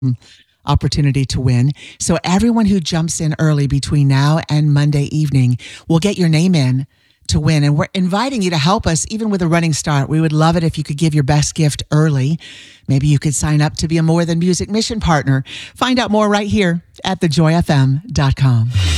opportunity to win. So everyone who jumps in early between now and Monday evening will get your name in to win. And we're inviting you to help us even with a running start. We would love it if you could give your best gift early. Maybe you could sign up to be a More Than Music mission partner. Find out more right here at thejoyfm.com.